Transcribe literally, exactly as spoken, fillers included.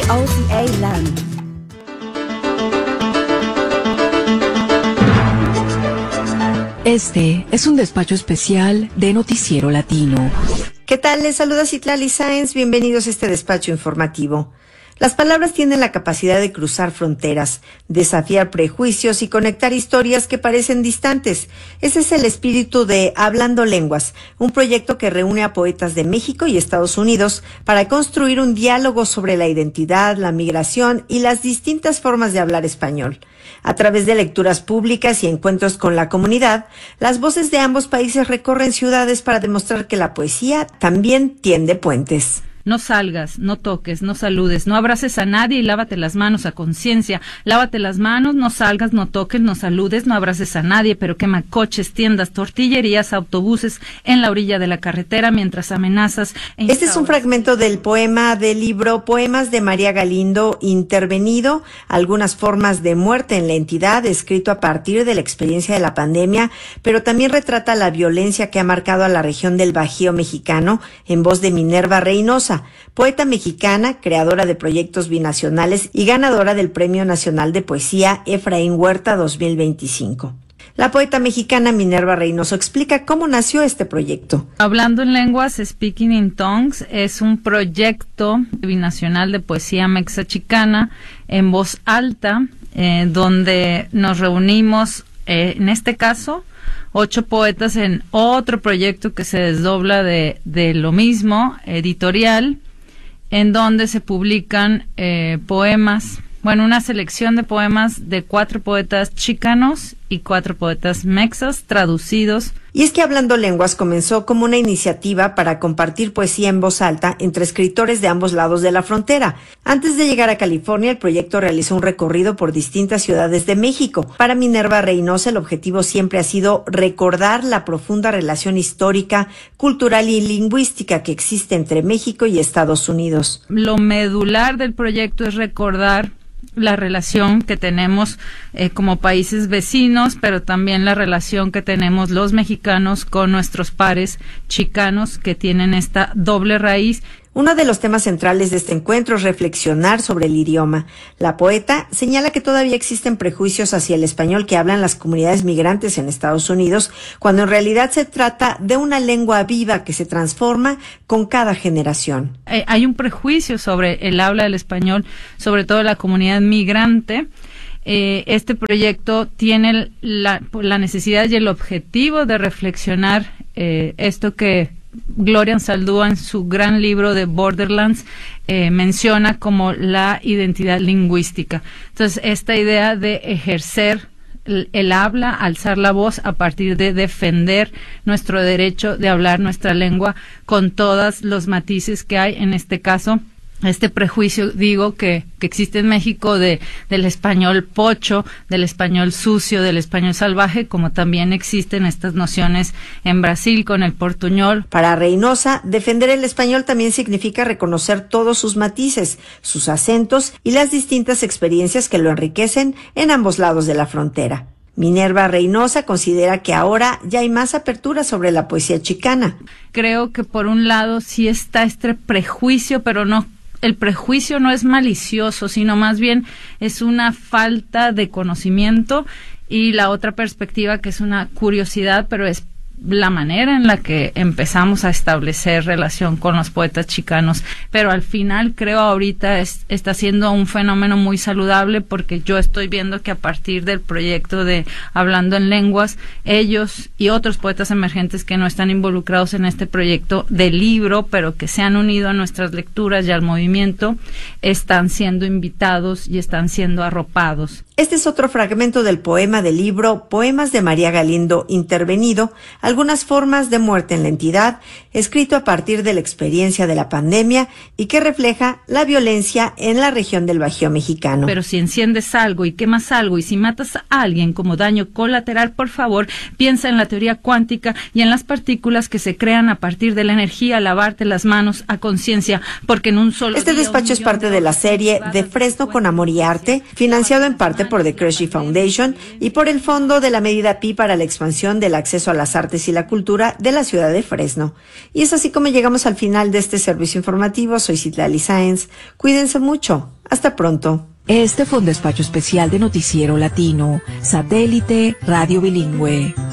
O C A Land. Este es un despacho especial de Noticiero Latino. ¿Qué tal? Les saluda Citlali Sáenz. Bienvenidos a este despacho informativo. Las palabras tienen la capacidad de cruzar fronteras, desafiar prejuicios y conectar historias que parecen distantes. Ese es el espíritu de Hablando Lenguas, un proyecto que reúne a poetas de México y Estados Unidos para construir un diálogo sobre la identidad, la migración y las distintas formas de hablar español. A través de lecturas públicas y encuentros con la comunidad, las voces de ambos países recorren ciudades para demostrar que la poesía también tiende puentes. No salgas, no toques, no saludes, no abraces a nadie y lávate las manos a conciencia. Lávate las manos, no salgas, no toques, no saludes, no abraces a nadie, pero quema coches, tiendas, tortillerías, autobuses en la orilla de la carretera mientras amenazas. E este es un fragmento del poema del libro Poemas de María Galindo, intervenido, algunas formas de muerte en la entidad, escrito a partir de la experiencia de la pandemia, pero también retrata la violencia que ha marcado a la región del Bajío mexicano, en voz de Minerva Reynosa, poeta mexicana, creadora de proyectos binacionales y ganadora del Premio Nacional de Poesía Efraín Huerta dos mil veinticinco. La poeta mexicana Minerva Reynoso explica cómo nació este proyecto. Hablando en lenguas, Speaking in Tongues, es un proyecto binacional de poesía mexicana en voz alta, eh, donde nos reunimos, eh, en este caso, ocho poetas en otro proyecto que se desdobla de, de lo mismo, editorial, en donde se publican eh, poemas, bueno, una selección de poemas de cuatro poetas chicanos y cuatro poetas mexas traducidos. Y es que Hablando Lenguas comenzó como una iniciativa para compartir poesía en voz alta entre escritores de ambos lados de la frontera. Antes de llegar a California, el proyecto realizó un recorrido por distintas ciudades de México. Para Minerva Reynosa, el objetivo siempre ha sido recordar la profunda relación histórica, cultural y lingüística que existe entre México y Estados Unidos. Lo medular del proyecto es recordar la relación que tenemos eh, como países vecinos, pero también la relación que tenemos los mexicanos con nuestros pares chicanos que tienen esta doble raíz. Uno de los temas centrales de este encuentro es reflexionar sobre el idioma. La poeta señala que todavía existen prejuicios hacia el español que hablan las comunidades migrantes en Estados Unidos, cuando en realidad se trata de una lengua viva que se transforma con cada generación. Eh, hay un prejuicio sobre el habla del español, sobre todo la comunidad migrante. Eh, este proyecto tiene la, la necesidad y el objetivo de reflexionar eh, esto que Gloria Anzaldúa en su gran libro de Borderlands eh, menciona como la identidad lingüística. Entonces, esta idea de ejercer el, el habla, alzar la voz a partir de defender nuestro derecho de hablar nuestra lengua con todos los matices que hay, en este caso, este prejuicio, digo, que, que existe en México de del español pocho, del español sucio, del español salvaje, como también existen estas nociones en Brasil con el portuñol. Para Reynosa, defender el español también significa reconocer todos sus matices, sus acentos y las distintas experiencias que lo enriquecen en ambos lados de la frontera. Minerva Reynosa considera que ahora ya hay más apertura sobre la poesía chicana. Creo que por un lado sí está este prejuicio, pero no el prejuicio no es malicioso, sino más bien es una falta de conocimiento, y la otra perspectiva que es una curiosidad, pero es la manera en la que empezamos a establecer relación con los poetas chicanos. Pero al final creo ahorita es, está siendo un fenómeno muy saludable, porque yo estoy viendo que a partir del proyecto de Hablando en Lenguas, ellos y otros poetas emergentes que no están involucrados en este proyecto de libro, pero que se han unido a nuestras lecturas y al movimiento, están siendo invitados y están siendo arropados. Este es otro fragmento del poema del libro Poemas de María Galindo, intervenido, algunas formas de muerte en la entidad, escrito a partir de la experiencia de la pandemia y que refleja la violencia en la región del Bajío mexicano. Pero si enciendes algo y quemas algo y si matas a alguien como daño colateral, por favor, piensa en la teoría cuántica y en las partículas que se crean a partir de la energía. Lavarte las manos a conciencia, porque en un solo Este día, despacho es parte de la serie De Fresno con Amor y Arte, financiado en parte por The Cressy Foundation y por el Fondo de la Medida Pi para la expansión del acceso a las artes y la cultura de la ciudad de Fresno. Y es así como llegamos al final de este servicio informativo. Soy Citlali Sáenz. Cuídense mucho. Hasta pronto. Este fue un despacho especial de Noticiero Latino, Satélite Radio Bilingüe.